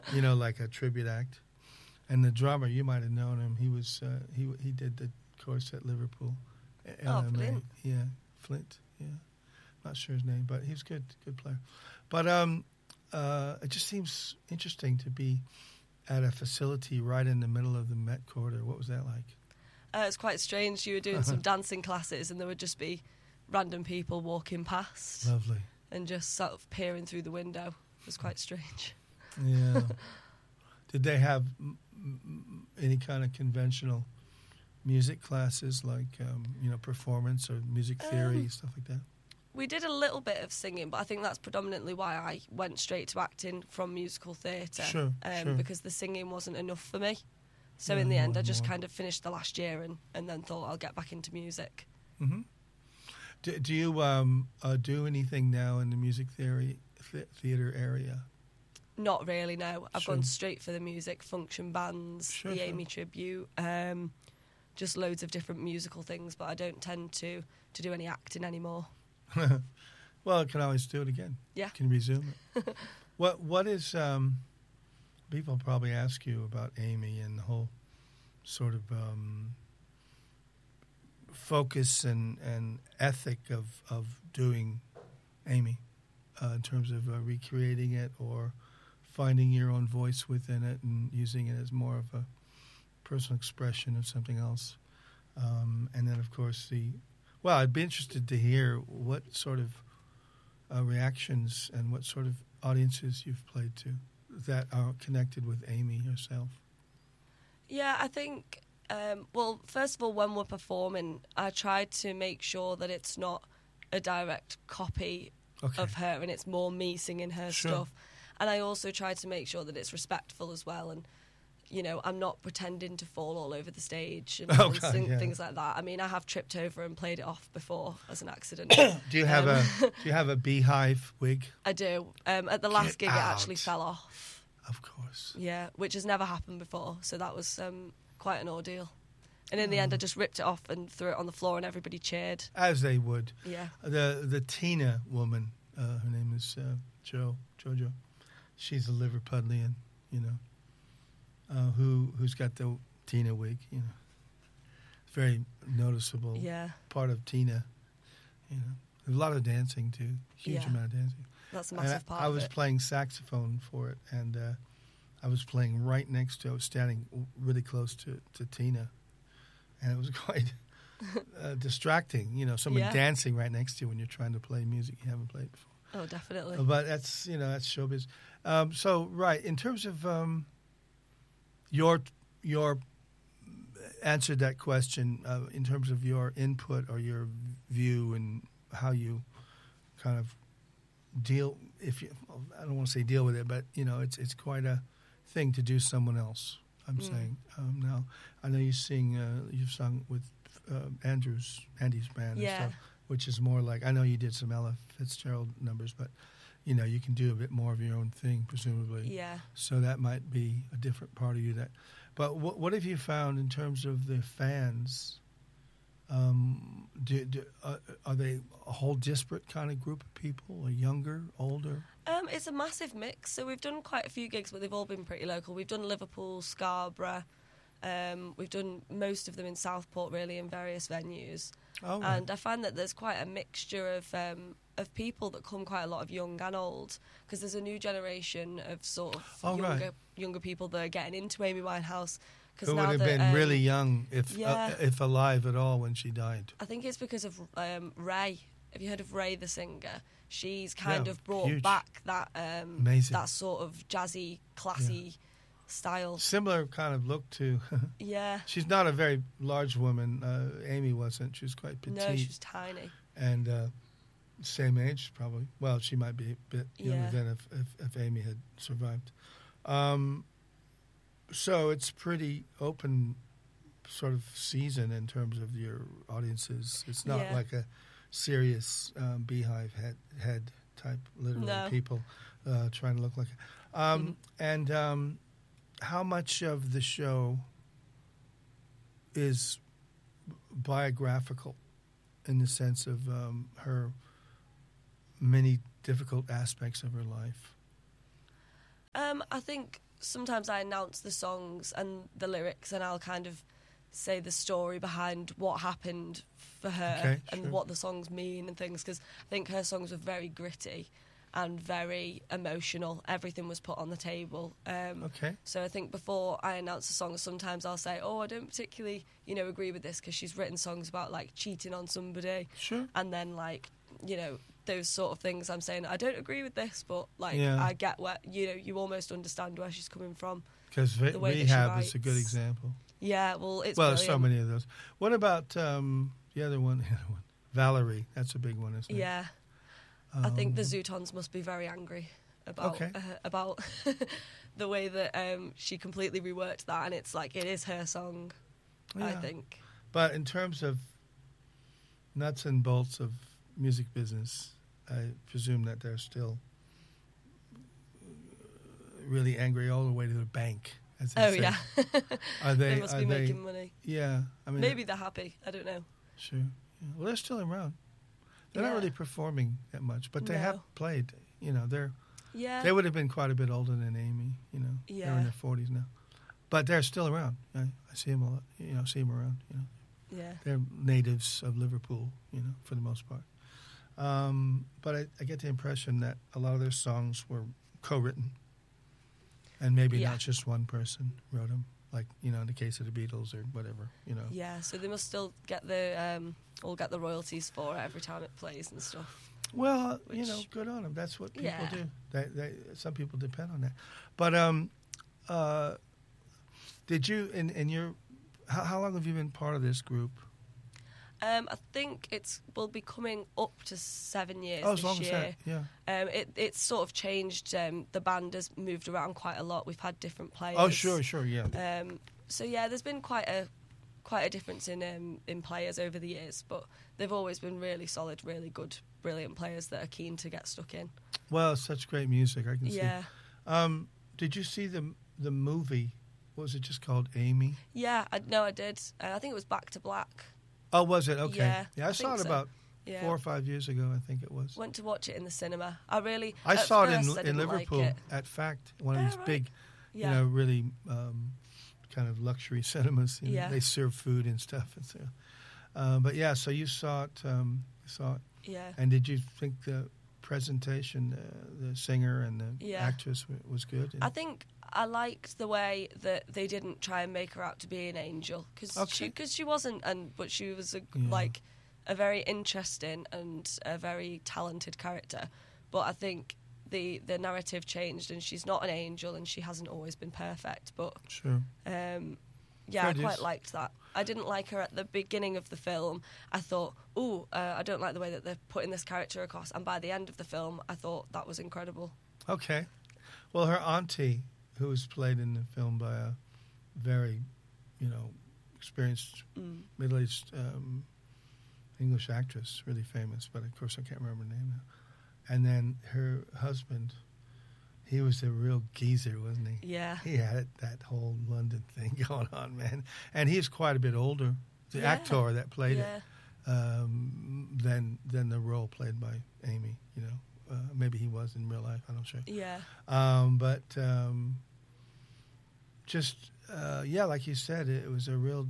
like a tribute act. And the drummer, you might have known him. He was he did the course at Liverpool. Flint. Yeah, Flint. Yeah, not sure his name, but he was good player. But it just seems interesting to be at a facility right in the middle of the Met Quarter. What was that like? It's quite strange. You were doing some dancing classes, and there would just be random people walking past. Lovely. And just sort of peering through the window. It was quite strange. Yeah. Did they have any kind of conventional music classes, like performance or music theory, stuff like that? We did a little bit of singing, but I think that's predominantly why I went straight to acting from musical theatre. Sure. Because the singing wasn't enough for me. So in the end, I just kind of finished the last year and then thought I'll get back into music. Mm-hmm. Do you do anything now in the music theatre area? Not really, no. I've gone straight for the music, function bands, the Amy Tribute, just loads of different musical things, but I don't tend to do any acting anymore. Well, I can always do it again. Yeah. Can resume it. What is... people probably ask you about Amy and the whole sort of focus and ethic of doing Amy in terms of recreating it or finding your own voice within it and using it as more of a personal expression of something else. And then, of course, I'd be interested to hear what sort of reactions and what sort of audiences you've played to that are connected with Amy herself. Yeah, I think, first of all, when we're performing, I try to make sure that it's not a direct copy of her and it's more me singing her stuff. And I also try to make sure that it's respectful as well. And, I'm not pretending to fall all over the stage and sing things like that. I mean, I have tripped over and played it off before as an accident. Do you have a beehive wig? I do. At the last gig, it actually fell off. Of course. Yeah, which has never happened before. So that was quite an ordeal. And in the end, I just ripped it off and threw it on the floor, and everybody cheered. As they would. Yeah. The Tina woman, her name is Jojo. She's a Liverpudlian, who's got the Tina wig, very noticeable part of Tina, There's a lot of dancing, too, huge amount of dancing. That's a massive part of it. I was playing saxophone for it, and I was playing right next to, I was standing really close to Tina, and it was quite distracting, someone dancing right next to you when you're trying to play music you haven't played before. Oh, definitely. But that's, that's showbiz. In terms of your answered that question, in terms of your input or your view and how you kind of deal, I don't want to say deal with it, but it's quite a thing to do someone else. I'm saying now. I know you've sung with Andy's band and stuff, which is more like, I know you did some Ella Fitzgerald numbers, but you can do a bit more of your own thing, presumably. Yeah. So that might be a different part of you. But what have you found in terms of the fans? Are they a whole disparate kind of group of people, or younger, older? It's a massive mix. So we've done quite a few gigs, but they've all been pretty local. We've done Liverpool, Scarborough. We've done most of them in Southport, really, in various venues. Oh, right. And I find that there's quite a mixture of people that come, quite a lot of young and old, because there's a new generation of sort of younger people that are getting into Amy Winehouse. Who would have been really young, if alive at all, when she died. I think it's because of Ray. Have you heard of Ray the singer? She's kind of brought back that that sort of jazzy, classy style. Similar kind of look to... Yeah. She's not a very large woman. Amy wasn't. She was quite petite. No, she was tiny. And same age, probably. Well, she might be a bit younger than if Amy had survived. So it's pretty open sort of season in terms of your audiences. It's not like a serious beehive head type, literally people trying to look like it. And how much of the show is biographical in the sense of her many difficult aspects of her life? I think sometimes I announce the songs and the lyrics, and I'll kind of say the story behind what happened for her and what the songs mean and things, because I think her songs were very gritty and very emotional. Everything was put on the table. So I think before I announce a song, sometimes I'll say, I don't particularly, agree with this, because she's written songs about, like, cheating on somebody. Sure. And then, like, those sort of things. I'm saying, I don't agree with this, but, like, I get where, you almost understand where she's coming from. Because Rehab is a good example. Yeah, well, it's there's so many of those. What about the other one? Valerie, that's a big one, isn't it? Yeah. I think the Zootons must be very angry about the way that she completely reworked that, and it's like, it is her song, I think. But in terms of nuts and bolts of music business, I presume that they're still really angry all the way to the bank. As they say. Yeah. They must be making money. Yeah. I mean, maybe they're happy. I don't know. Sure. Yeah. Well, they're still around. They're not really performing that much, but they have played. They would have been quite a bit older than Amy. They're in their 40s now, but they're still around. I see them a lot. See them around. Yeah. They're natives of Liverpool. For the most part. But I get the impression that a lot of their songs were co-written, and maybe not just one person wrote them. Like, in the case of the Beatles or whatever, Yeah, so they must still get the royalties for it every time it plays and stuff. Well, good on them. That's what people do. Some people depend on that. But did you, in your, how long have you been part of this group? I think will be coming up to 7 years as long this year. As that, yeah. It's sort of changed. The band has moved around quite a lot. We've had different players. Oh, sure, yeah. So yeah, there's been quite a difference in players over the years, but they've always been really solid, really good, brilliant players that are keen to get stuck in. Well, it's such great music, I can see. Yeah. Did you see the movie? What was it just called? Amy? Yeah, I did. I think it was Back to Black. Oh, was it? Okay. Yeah, I saw it about 4 or 5 years ago, I think it was. Went to watch it in the cinema. I saw it in Liverpool at Fact, one of these big, really kind of luxury cinemas. They serve food and stuff. And so, but yeah, so you saw it. Yeah. And did you think the presentation, the singer and the actress was good? I think I liked the way that they didn't try and make her out to be an angel, because she wasn't, but she was a very interesting and a very talented character. But I think the narrative changed, and she's not an angel, and she hasn't always been perfect. But sure, I quite liked that. I didn't like her at the beginning of the film. I thought, I don't like the way that they're putting this character across. And by the end of the film, I thought that was incredible. Okay, well, her auntie, who was played in the film by a very, experienced middle-aged English actress, really famous, but of course I can't remember her name now. And then her husband, he was a real geezer, wasn't he? Yeah. He had that whole London thing going on, man. And he's quite a bit older, the actor that played it, than the role played by Amy, maybe he was in real life, I'm not sure. Yeah. Like you said, it was a real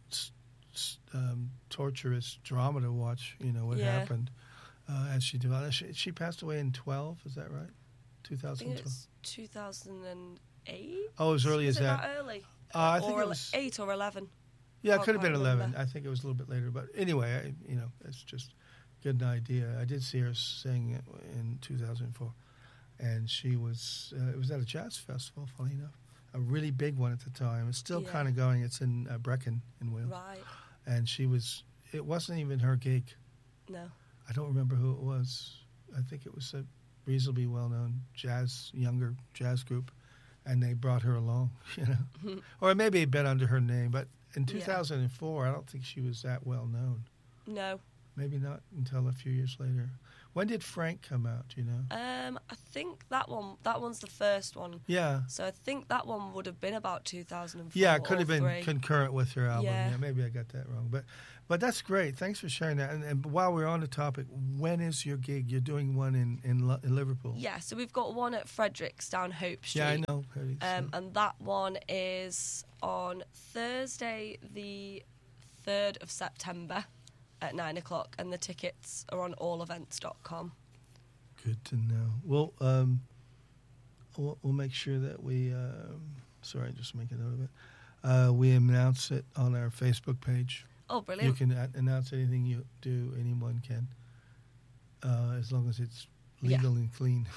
torturous drama to watch, what happened as she developed. She passed away in 12, is that right? 2012? I think it's 2008. Oh, as early as that? Was it that early? I think it was 8 or 11. Yeah, it could have been 11. I think it was a little bit later. But anyway, it's just get an idea. I did see her sing in 2004. And she was, it was at a jazz festival, funny enough. A really big one at the time. It's still kind of going. It's in Brecon in Wales. Right. And it wasn't even her gig. No. I don't remember who it was. I think it was a reasonably well-known younger jazz group. And they brought her along, Or maybe a bit under her name. But in 2004, I don't think she was that well known. No. Maybe not until a few years later. When did Frank come out? Do you know? I think that one's the first one. Yeah. So I think that one would have been about 2004. Yeah, it could have been 3. concurrent with your album. Yeah. Yeah, maybe I got that wrong. But that's great. Thanks for sharing that. And while we're on the topic, when is your gig? You're doing one in Liverpool. Yeah, so we've got one at Fredericks down Hope Street. Yeah, I know. And that one is on Thursday, the 3rd of September at 9 o'clock, and the tickets are on allevents.com. Good to know. Well, we'll make sure that we. Sorry, just make a note of it. We announce it on our Facebook page. Oh, brilliant! You can announce anything you do. Anyone can, as long as it's legal and clean.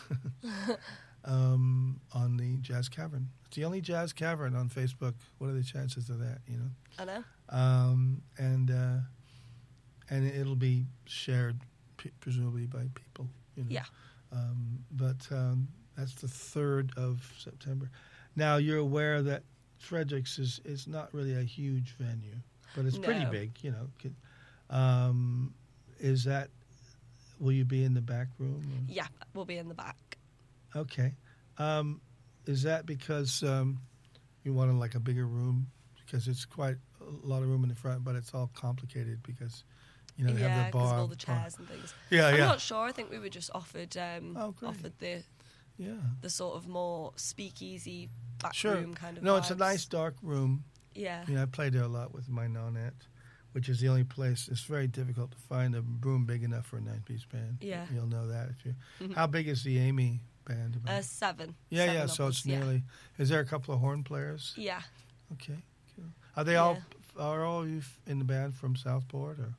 On the Jazz Cavern, it's the only Jazz Cavern on Facebook. What are the chances of that? You know. I know. And it'll be shared presumably by people. You know? Yeah. But that's the 3rd of September. Now, you're aware that Fredericks is not really a huge venue, but it's pretty big, you know. Is that, will you be in the back room? Or? Yeah, we'll be in the back. Okay. Is that because you wanted like a bigger room? Because it's quite a lot of room in the front, but it's all complicated because, you know, they have the bar. because of all the chairs and things. I'm not sure. I think we were just offered the sort of more speakeasy back room kind of vibes. It's a nice dark room. Yeah. I play there a lot with my nonette, which is the only place. It's very difficult to find a room big enough for a 9-piece band. Yeah. You'll know that if you. Mm-hmm. How big is the Amy band? 7. Yeah. So it's nearly. Is there a couple of horn players? Yeah. Okay. Cool. Are they all? Are all you in the band from Southport or?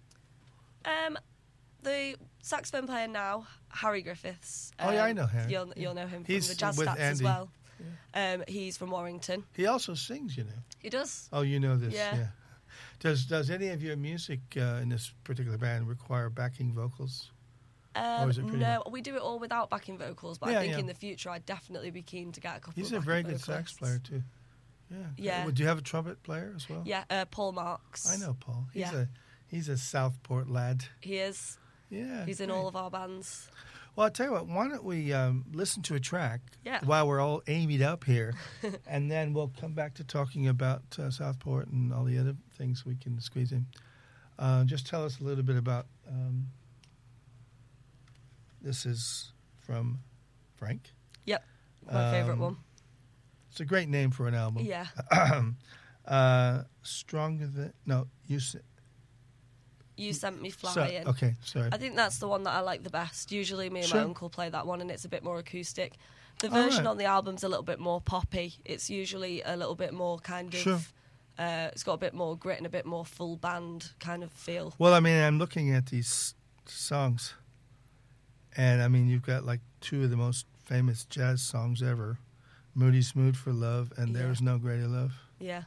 The saxophone player now, Harry Griffiths. I know Harry. You'll know him He's from the Jazz with Stats Andy. as well. Yeah. He's from Warrington. He also sings, you know. He does. Oh, you know this. Yeah. Does any of your music in this particular band require backing vocals? Or is it pretty no, we do it all without backing vocals, but I think in the future I'd definitely be keen to get a couple He's of a very good sax player, too. Yeah. Do you have a trumpet player as well? Yeah, Paul Marks. I know Paul. He's a Southport lad. He is. Yeah. He's in all of our bands. Well, I'll tell you what, why don't we listen to a track while we're all Amy'd up here, and then we'll come back to talking about Southport and all the other things we can squeeze in. Just tell us a little bit about, this is from Frank. Yep, my favourite one. It's a great name for an album. Yeah. Stronger Than, You Sent Me Flying. Okay, sorry. I think that's the one that I like the best. Usually me and my uncle play that one, and it's a bit more acoustic. The version on the album's a little bit more poppy. It's usually a little bit more kind of... it's got a bit more grit and a bit more full band kind of feel. Well, I mean, I'm looking at these songs, and I mean, you've got like 2 of the most famous jazz songs ever, Moody's Mood for Love and There's No Greater Love. Yeah.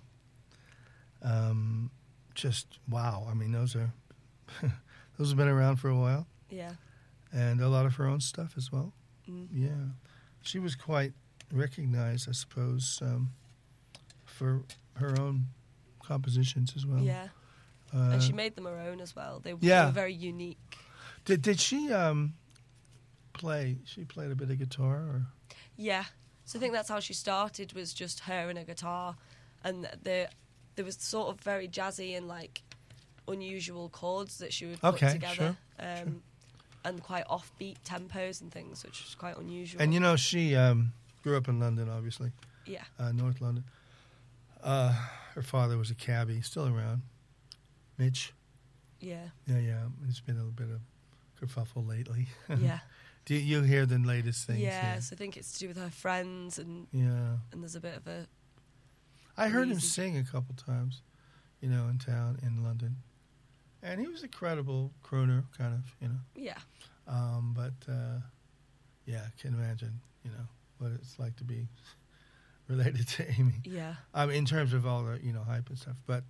Just, wow. I mean, those have been around for a while. Yeah. And a lot of her own stuff as well. Mm. Yeah. She was quite recognized, I suppose, for her own compositions as well. Yeah. And she made them her own as well. They were very unique. Did she play? She played a bit of guitar? Or? Yeah. So I think that's how she started, was just her and a guitar. And there was sort of very jazzy and like unusual chords that she would put together. And quite offbeat tempos and things, which was quite unusual. And you know, she grew up in London, obviously. Yeah. North London. Her father was a cabbie, still around. Mitch. Yeah. Yeah. It's been a little bit of kerfuffle lately. Yeah. Do you hear the latest things? Yes, I think it's to do with her friends and there's a bit of a... I heard him sing a couple times, in town in London. And he was a credible crooner, kind of, Yeah. But, I can imagine, what it's like to be related to Amy. Yeah. In terms of all the, hype and stuff. But,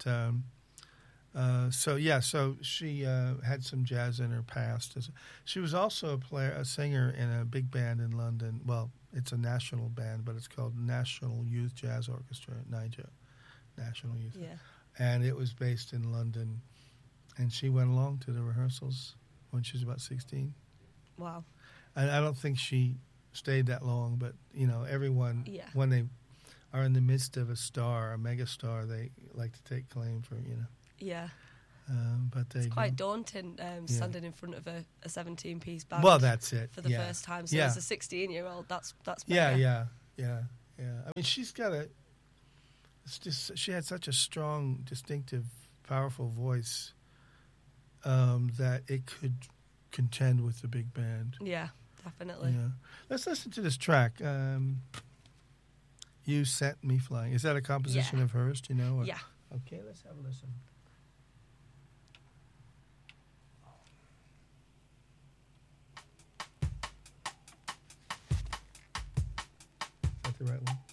so she had some jazz in her past. She was also a singer in a big band in London. Well, it's a national band, but it's called National Youth Jazz Orchestra, NYJO, National Youth. Yeah. And it was based in London. And she went along to the rehearsals when she was about 16. Wow. And I don't think she stayed that long, but, you know, everyone, Yeah. when they are in the midst of a star, a mega star, they like to take claim for, you know. Yeah. But they It's quite daunting standing in front of a 17-piece band. Well, that's it. For the first time. So as a 16-year-old, that's yeah. I mean, she's got she had such a strong, distinctive, powerful voice that it could contend with the big band. Yeah, definitely. Yeah. Let's listen to this track. You Sent Me Flying. Is that a composition of hers? Do you know? Or? Yeah. Okay, let's have a listen. Is that the right one?